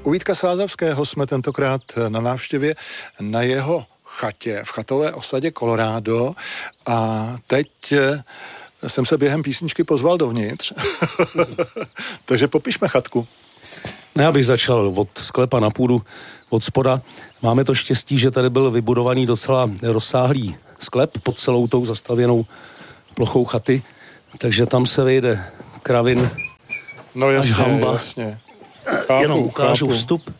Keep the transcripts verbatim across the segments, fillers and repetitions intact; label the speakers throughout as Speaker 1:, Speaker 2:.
Speaker 1: U Vítka Sázavského jsme tentokrát na návštěvě na jeho chatě, v chatové osadě Colorado a teď jsem se během písničky pozval dovnitř. Takže popišme chatku.
Speaker 2: No, já bych začal od sklepa na půdu, od spoda. Máme to štěstí, že tady byl vybudovaný docela rozsáhlý sklep pod celou tou zastavěnou plochou chaty, takže tam se vejde kravin
Speaker 1: no jasně,
Speaker 2: až hamba.
Speaker 1: Jasně. Chápu,
Speaker 2: Jenom ukážu
Speaker 1: chápu.
Speaker 2: vstup.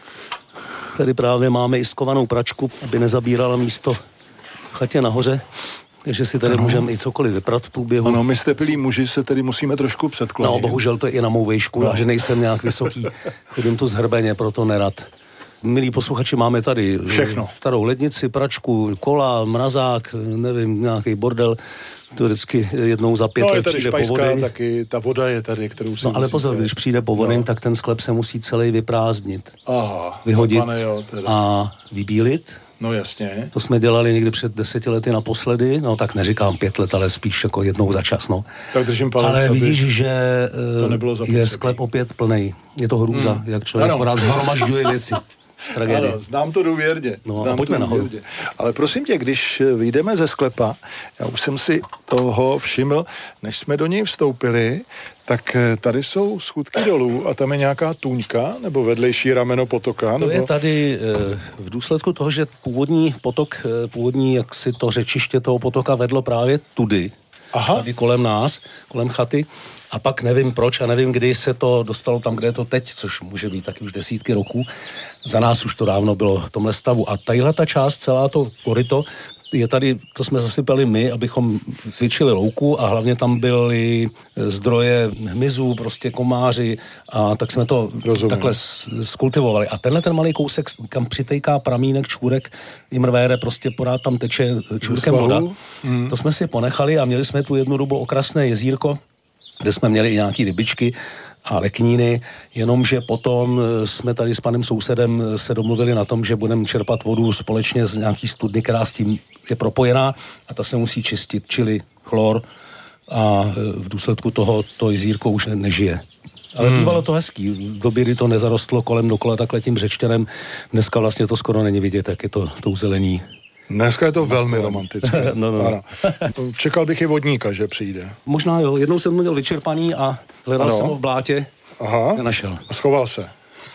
Speaker 2: Tady právě máme i skovanou pračku, aby nezabírala místo v chatě nahoře. Takže si tady no. můžeme i cokoliv vyprat v průběhu.
Speaker 1: Ano, my stepilí muži se tedy musíme trošku předklonit.
Speaker 2: No, bohužel to je i na mou vejšku, no. a že nejsem nějak vysoký. Chodím tu zhrbeně, proto nerad. Milí posluchači, máme tady
Speaker 1: všechno.
Speaker 2: Starou lednici, pračku, kola, mrazák, nevím, nějaký bordel. To vždycky jednou za pět
Speaker 1: no,
Speaker 2: let přijde povodeň.
Speaker 1: Taky ta voda je tady, kterou si
Speaker 2: no, ale pozor, když přijde povodeň, no. tak ten sklep se musí celý vyprázdnit.
Speaker 1: Aha,
Speaker 2: vyhodit
Speaker 1: pane, jo, teda.
Speaker 2: a vybílit.
Speaker 1: No jasně.
Speaker 2: To jsme dělali někdy před deseti lety naposledy, no tak neříkám pět let, ale spíš jako jednou za čas, no.
Speaker 1: Tak držím palec,
Speaker 2: ale vidíš, že je sklep opět plnej. Je to hrůza, hmm. jak člověk porád zhromažďuje věci. Tragédie.
Speaker 1: Ano, znám to důvěrně.
Speaker 2: No
Speaker 1: znám
Speaker 2: a pojďme nahoru.
Speaker 1: Ale prosím tě, když vyjdeme ze sklepa, já už jsem si toho všiml, než jsme do něj vstoupili, tak tady jsou schůdky dolů a tam je nějaká tůňka nebo vedlejší rameno potoka.
Speaker 2: To
Speaker 1: nebo...
Speaker 2: je tady v důsledku toho, že původní potok, původní, jak si to řečiště toho potoka vedlo právě tudy. Aha. Tady kolem nás, kolem chaty. A pak nevím proč a nevím, kdy se to dostalo tam, kde je to teď, což může být taky už desítky roků. Za nás už to dávno bylo v tomhle stavu. A tadyhle ta část, celá to koryto, je tady, to jsme zasypali my, abychom zvětšili louku a hlavně tam byly zdroje hmyzů, prostě komáři a tak jsme to Rozumím. takhle skultivovali. A tenhle ten malý kousek, kam přitejká pramínek, čůrek, i mrvére, prostě porád tam teče čůrkem voda. Mm. To jsme si ponechali a měli jsme tu jednu dobu okrasné jezírko, kde jsme měli i nějaký rybičky a lekníny, jenomže potom jsme tady s panem sousedem se domluvili na tom, že budeme čerpat vodu společně z nějaký studny, která s tím je propojená a ta se musí čistit, čili chlor a v důsledku toho to jezírko už nežije. Ale hmm. bývalo to hezký. V době, kdy to nezarostlo kolem dokola takhle tím břečtěnem, dneska vlastně to skoro není vidět, jak je to tou zelení.
Speaker 1: Dneska je to velmi romantické.
Speaker 2: no, no.
Speaker 1: Ano. Čekal bych i vodníka, že přijde.
Speaker 2: Možná jo. Jednou jsem měl vyčerpaný a hledal ano. jsem ho v blátě.
Speaker 1: Aha.
Speaker 2: Nenašel.
Speaker 1: A schoval se.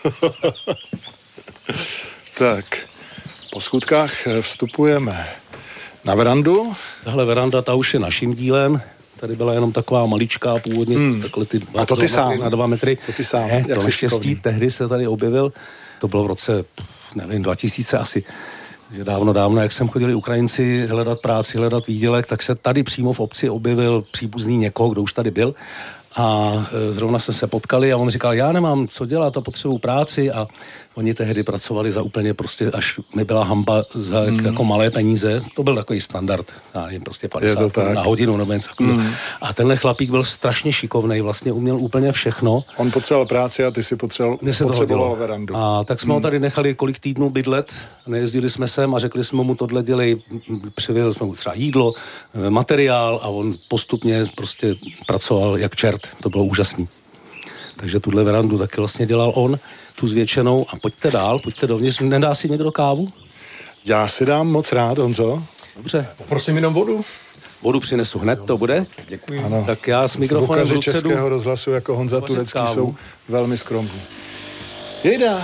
Speaker 1: Tak, po schůdkách vstupujeme na verandu.
Speaker 2: Tahle veranda, ta už je naším dílem. Tady byla jenom taková maličká původně,
Speaker 1: hmm.
Speaker 2: takhle ty
Speaker 1: a to ty sám.
Speaker 2: na dva metry.
Speaker 1: To ty sám.
Speaker 2: Ne, to naštěstí tehdy se tady objevil. To bylo v roce, nevím, dva tisíce asi. Že dávno, dávno, jak jsem chodili Ukrajinci hledat práci, hledat výdělek, tak se tady přímo v obci objevil příbuzný někoho, kdo už tady byl. A zrovna jsme se potkali a on říkal, já nemám co dělat a potřebuji práci a oni tehdy pracovali za úplně prostě, až mi byla hamba za mm. jako malé peníze. To byl takový standard, já nevím, prostě padesát na hodinu nebo něco takového. Mm. A tenhle chlapík byl strašně šikovnej, vlastně uměl úplně všechno.
Speaker 1: On potřeboval práci a ty si potřeboval, potřeboval verandu.
Speaker 2: A tak jsme mm. ho tady nechali kolik týdnů bydlet, nejezdili jsme sem a řekli jsme mu tohle dělej, přivezli jsme mu třeba jídlo, materiál a on postupně prostě pracoval jak čert. To bylo úžasný. Takže tuhle verandu taky vlastně dělal on, tu zvětšenou a pojďte dál, pojďte dovnitř. Nedá si někdo kávu?
Speaker 1: Já si dám moc rád, Honzo.
Speaker 2: Dobře.
Speaker 3: Poprosím jenom vodu.
Speaker 2: Vodu přinesu hned, to bude?
Speaker 3: Děkuji.
Speaker 1: Ano.
Speaker 2: Tak já s mikrofonem v ruce
Speaker 1: Českého rozhlasu jako Honza Turecký kávu. Jsou velmi skromní. Jejda.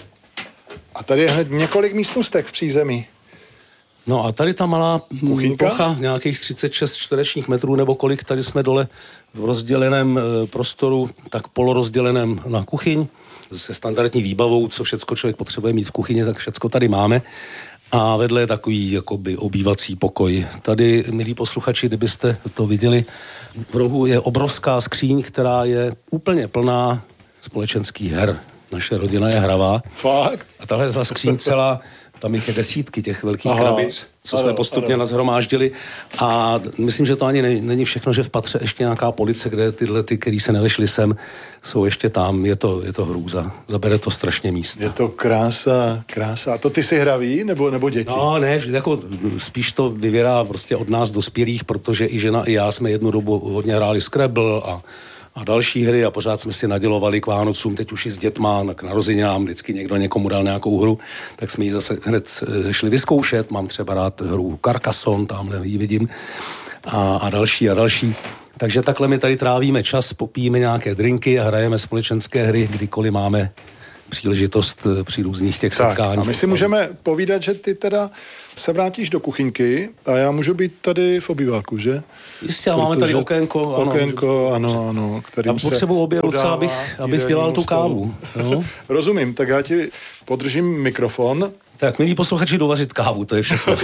Speaker 1: A tady je hned několik místnostek v přízemí.
Speaker 2: No a tady ta malá
Speaker 1: Kuchyňka?
Speaker 2: plocha, nějakých třicet šest čtverečních metrů nebo kolik, tady jsme dole v rozděleném e, prostoru, tak polorozděleném na kuchyň, se standardní výbavou, co všecko člověk potřebuje mít v kuchyni, tak všecko tady máme. A vedle je takový jakoby obývací pokoj. Tady, milí posluchači, kdybyste to viděli, v rohu je obrovská skříň, která je úplně plná společenských her. Naše rodina je hravá.
Speaker 1: Fakt?
Speaker 2: A tahle ta skříň celá, tam jich je desítky těch velkých Aha, krabic, co ano, jsme postupně nashromáždili. A myslím, že to ani není všechno, že v patře ještě nějaká police, kde tyhle ty, který se nevešli sem, jsou ještě tam. Je to, je to hrůza. Zabere to strašně místa.
Speaker 1: Je to krása, krása. A to ty si hraví, nebo, nebo děti?
Speaker 2: No ne, jako spíš to vyvěrá prostě od nás dospělých, protože i žena, i já jsme jednu dobu hodně hráli Scrabble a a další hry a pořád jsme si nadělovali k Vánocům, teď už i s dětma, k narozeninám vždycky někdo někomu dal nějakou hru, tak jsme ji zase hned šli vyzkoušet. Mám třeba rád hru Carcassonne, tamhle ji vidím, a, a další a další. Takže takhle my tady trávíme čas, popijeme nějaké drinky a hrajeme společenské hry, kdykoliv máme příležitost při různých těch setkáních.
Speaker 1: A my si můžeme povídat, že ty teda se vrátíš do kuchyňky a já můžu být tady v obýváku, že?
Speaker 2: Jistě, a máme tady okénko. Ano,
Speaker 1: okénko, ano, ano.
Speaker 2: Já potřebuji obě ruce, abych, abych dělal tu kávu. No?
Speaker 1: Rozumím, tak já ti podržím mikrofon.
Speaker 2: Tak, milí posluchači, dovařit kávu, to je všechno.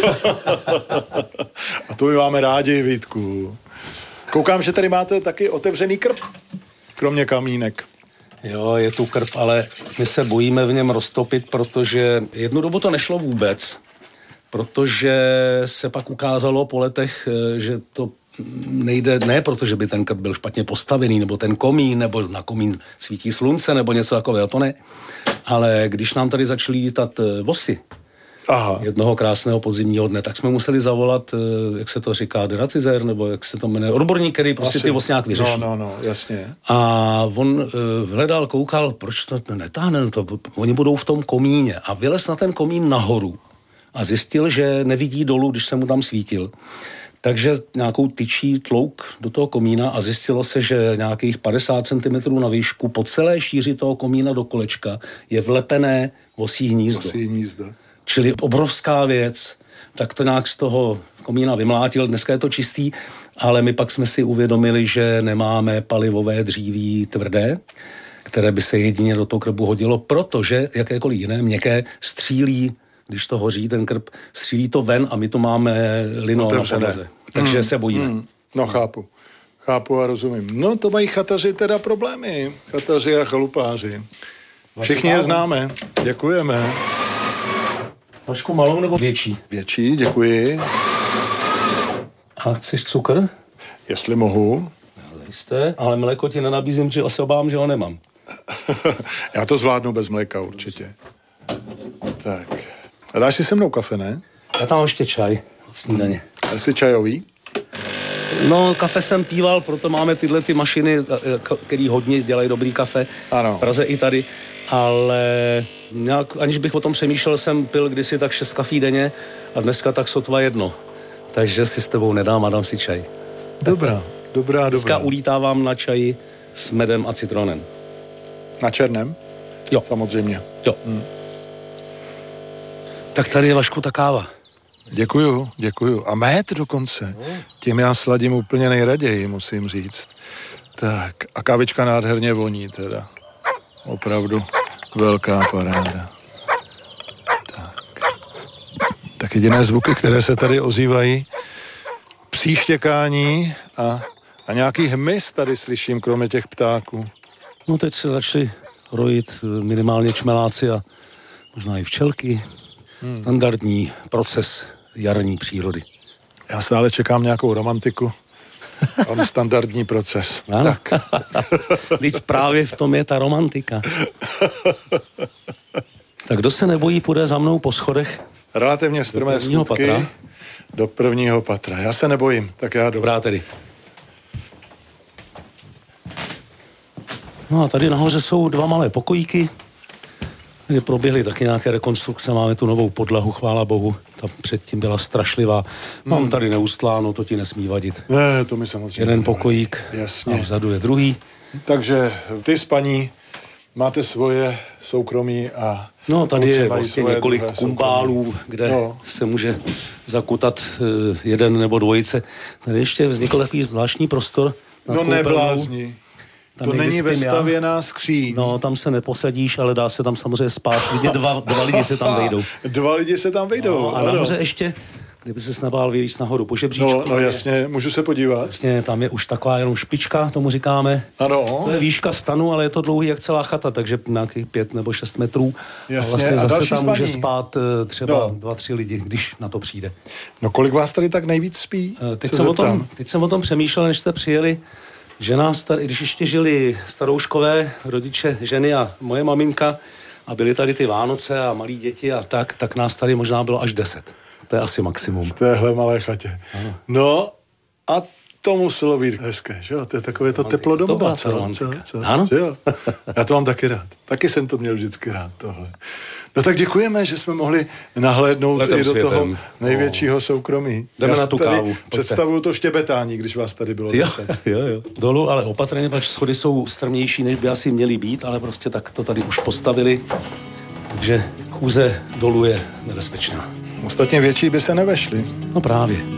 Speaker 1: A to my máme rádi, Vítku. Koukám, že tady máte taky otevřený krb, kromě kamínek.
Speaker 2: Jo, je tu krb, ale my se bojíme v něm roztopit, protože jednu dobu to nešlo vůbec, protože se pak ukázalo po letech, že to nejde, ne protože by ten krb byl špatně postavený, nebo ten komín, nebo na komín svítí slunce, nebo něco takového, to ne. Ale když nám tady začaly lítat vosy, aha, jednoho krásného podzimního dne, tak jsme museli zavolat, jak se to říká, deracizér, nebo jak se to jmenuje, odborník, který prostě asi ty vosy nějak vyřeší.
Speaker 1: No, no, no, jasně.
Speaker 2: A on uh, hledal, koukal, proč to netáhne, to, oni budou v tom komíně. A vylez na ten komín nahoru a zjistil, že nevidí dolů, když se mu tam svítil. Takže nějakou tyčí tlouk do toho komína a zjistilo se, že nějakých padesát centimetrů na výšku po celé šíři toho komína do kolečka je vlepené vosí hnízdo.
Speaker 1: Vosí hnízdo.
Speaker 2: Čili obrovská věc, tak to nějak z toho komína vymlátil, dneska je to čistý, ale my pak jsme si uvědomili, že nemáme palivové dříví tvrdé, které by se jedině do toho krbu hodilo, protože jakékoliv jiné měkké střílí, když to hoří ten krb, střílí to ven a my to máme lino na podlaze. Takže hmm, se bojíme. Hmm,
Speaker 1: no chápu. Chápu a rozumím. No to mají chataři teda problémy. Chataři a chalupáři. Všichni je známe. Děkujeme.
Speaker 2: Trošku malou nebo větší?
Speaker 1: Větší, děkuji.
Speaker 2: A chceš cukr?
Speaker 1: Jestli mohu.
Speaker 2: Jste, ale mléko ti nenabízím, že asi obávám, že ho nemám.
Speaker 1: Já to zvládnu bez mléka určitě. Tak. A dáš si se mnou kafe, ne?
Speaker 2: Já tam mám ještě čaj od snídaně.
Speaker 1: A jsi čajový?
Speaker 2: No, kafe jsem píval, proto máme tyhle ty mašiny, které hodně dělají dobrý kafe.
Speaker 1: Ano.
Speaker 2: V Praze i tady. Ale nějak, aniž bych o tom přemýšlel, jsem pil kdysi tak šest kafí denně a dneska tak sotva jedno. Takže si s tebou nedám a dám si čaj.
Speaker 1: Dobrá, dobrá,
Speaker 2: dneska
Speaker 1: dobrá.
Speaker 2: ulítávám na čaji s medem a citronem.
Speaker 1: Na černém?
Speaker 2: Jo.
Speaker 1: Samozřejmě.
Speaker 2: Jo. Hmm. Tak tady je, Vašku, ta káva.
Speaker 1: Děkuju, děkuju. A med dokonce. Tím já sladím úplně nejraději, musím říct. Tak, a kávička nádherně voní teda. Opravdu velká paráda. Tak. Tak jediné zvuky, které se tady ozývají, psí štěkání a, a nějaký hmyz tady slyším, kromě těch ptáků.
Speaker 2: No teď se začali rojit minimálně čmeláci a možná i včelky. Hmm. Standardní proces jarní přírody.
Speaker 1: Já stále čekám nějakou romantiku. On standardní proces.
Speaker 2: Ano.
Speaker 1: Tak.
Speaker 2: Teď právě v tom je ta romantika. Tak kdo se nebojí, půjde za mnou po schodech.
Speaker 1: Relativně strmé schůdky.
Speaker 2: Patra.
Speaker 1: Do prvního patra. Já se nebojím, tak já jdu.
Speaker 2: Dobrá tedy. No a tady nahoře jsou dva malé pokojíky, kde proběhly taky nějaké rekonstrukce, máme tu novou podlahu, chvála bohu, ta předtím byla strašlivá. Mám hmm. tady neustláno, to ti nesmí vadit.
Speaker 1: Ne, to mi samozřejmě
Speaker 2: jeden pokojík,
Speaker 1: jasně.
Speaker 2: A vzadu je druhý.
Speaker 1: Takže ty s paní máte svoje soukromí a...
Speaker 2: No, tady je vlastně několik kumbálů, kde no. se může zakutat uh, jeden nebo dvojice. Tady ještě vznikl takový zvláštní prostor.
Speaker 1: No neblázni. Tam to není vestavěná skříň.
Speaker 2: No, tam se neposadíš, ale dá se tam samozřejmě spát. Vidět dva, dva lidi se tam vejdou.
Speaker 1: Dva lidi se tam vejdou.
Speaker 2: No, a nahoře ještě, kdyby se nebál vylízt nahoru po žebříčku.
Speaker 1: No, no jasně, můžu se podívat.
Speaker 2: Jasně, tam je už taková jenom špička, tomu říkáme.
Speaker 1: Ano.
Speaker 2: To je výška stanu, ale je to dlouhý jak celá chata, takže nějakých pět nebo šest metrů.
Speaker 1: Jasně,
Speaker 2: a vlastně
Speaker 1: a
Speaker 2: zase tam
Speaker 1: spaní.
Speaker 2: může spát třeba
Speaker 1: no.
Speaker 2: dva, tři lidi, když na to přijde.
Speaker 1: No kolik vás tady tak nejvíc spí?
Speaker 2: Teď jsem, o tom, teď jsem o tom přemýšlel, než jste přijeli. Že nás tady, když ještě žili starouškové, rodiče, ženy a moje maminka a byly tady ty Vánoce a malí děti a tak, tak nás tady možná bylo až deset. To je asi maximum.
Speaker 1: V téhle malé chatě. Ano. No a to muselo být hezké, že jo? To je takové to teplo domova, co, co, co,
Speaker 2: ano?
Speaker 1: Že jo? Já to mám taky rád. Taky jsem to měl vždycky rád, tohle. No tak děkujeme, že jsme mohli nahlédnout Letem i do světem. toho největšího soukromí.
Speaker 2: Jdeme Já na tu kávu.
Speaker 1: Představuju to štěbetání, když vás tady bylo deset.
Speaker 2: Jo, jo. Dolů, ale opatrně, protože schody jsou strmější, než by asi měly být, ale prostě tak to tady už postavili. Takže chůze dolů je nebezpečná.
Speaker 1: Ostatně větší by se nevešly.
Speaker 2: No právě.